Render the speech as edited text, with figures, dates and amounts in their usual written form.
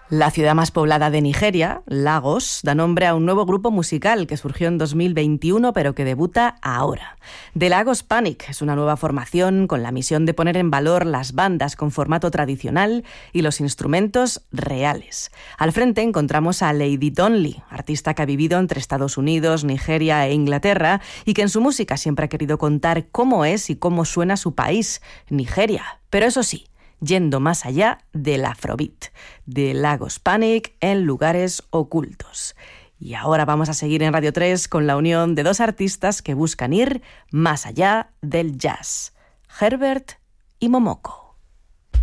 La ciudad más poblada de Nigeria, Lagos, da nombre a un nuevo grupo musical que surgió en 2021 pero que debuta ahora. The Lagos Panic es una nueva formación con la misión de poner en valor las bandas con formato tradicional y los instrumentos reales. Al frente encontramos a Lady Donley, artista que ha vivido entre Estados Unidos, Nigeria e Inglaterra y que en su música siempre ha querido contar cómo es y cómo suena su país, Nigeria. Pero eso sí, yendo más allá del Afrobeat, de Lagos Panic en lugares ocultos. Y ahora vamos a seguir en Radio 3 con la unión de dos artistas que buscan ir más allá del jazz, Herbert y Momoko.